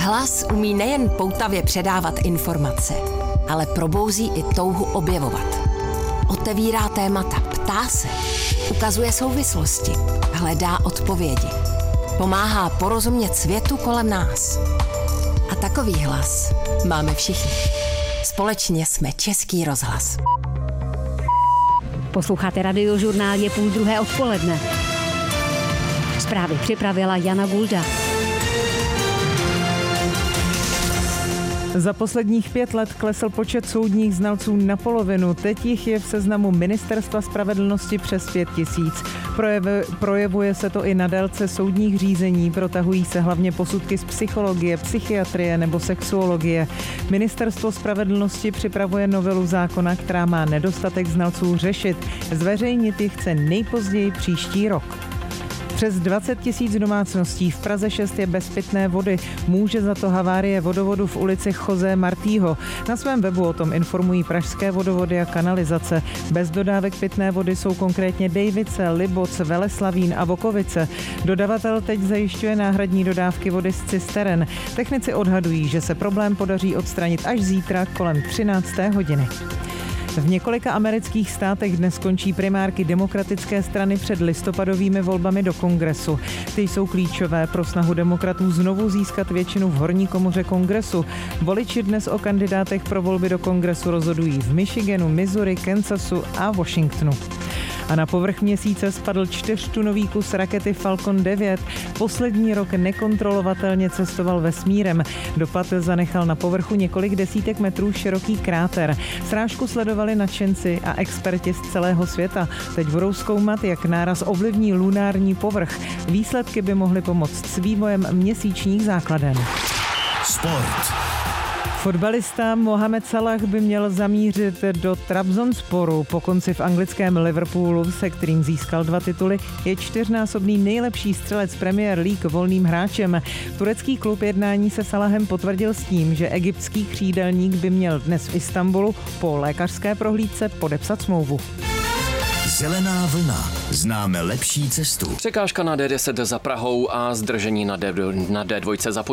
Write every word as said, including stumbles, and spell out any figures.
Hlas umí nejen poutavě předávat informace, ale probouzí i touhu objevovat. Otevírá témata, ptá se, ukazuje souvislosti, hledá odpovědi. Pomáhá porozumět světu kolem nás. A takový hlas máme všichni. Společně jsme Český rozhlas. Posloucháte Radiožurnál, je půl druhé odpoledne. Zprávy připravila Jana Gulda. Za posledních pět let klesl počet soudních znalců na polovinu. Teď jich je v seznamu Ministerstva spravedlnosti přes pět tisíc. Projevuje se to i na délce soudních řízení. Protahují se hlavně posudky z psychologie, psychiatrie nebo sexuologie. Ministerstvo spravedlnosti připravuje novelu zákona, která má nedostatek znalců řešit. Zveřejnit ji chce nejpozději příští rok. Přes dvacet tisíc domácností v Praze šest je bez pitné vody. Může za to havárie vodovodu v ulici José Martího. Na svém webu o tom informují pražské vodovody a kanalizace. Bez dodávek pitné vody jsou konkrétně Dejvice, Liboc, Veleslavín a Vokovice. Dodavatel teď zajišťuje náhradní dodávky vody z cisteren. Technici odhadují, že se problém podaří odstranit až zítra kolem třinácté hodiny. V několika amerických státech dnes končí primárky Demokratické strany před listopadovými volbami do Kongresu. Ty jsou klíčové pro snahu demokratů znovu získat většinu v horní komoře Kongresu. Voliči dnes o kandidátech pro volby do Kongresu rozhodují v Michiganu, Missouri, Kansasu a Washingtonu. A na povrch měsíce spadl čtyřtunový kus rakety Falcon devět. Poslední rok nekontrolovatelně cestoval vesmírem. Dopad zanechal na povrchu několik desítek metrů široký kráter. Srážku sledovali nadšenci a experti z celého světa. Teď budou zkoumat, jak náraz ovlivní lunární povrch. Výsledky by mohly pomoct s vývojem měsíčních základen. Sport. Fotbalista Mohamed Salah by měl zamířit do Trabzonsporu. Po konci v anglickém Liverpoolu, se kterým získal dva tituly, je čtyřnásobný nejlepší střelec Premier League volným hráčem. Turecký klub jednání se Salahem potvrdil s tím, že egyptský křídelník by měl dnes v Istanbulu po lékařské prohlídce podepsat smlouvu. Zelená vlna. Známe lepší cestu. Překážka na D deset za Prahou a zdržení na D dva za